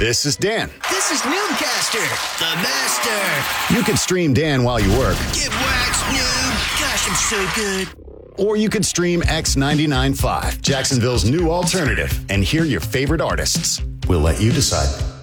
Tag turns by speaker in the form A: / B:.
A: This is Dan.
B: This is Noobcaster, the master.
A: You could stream Dan while you work.
B: Get waxed, noob. Gosh, I'm so good.
A: Or you could stream X99.5, Jacksonville's new alternative, and hear your favorite artists. We'll let you decide.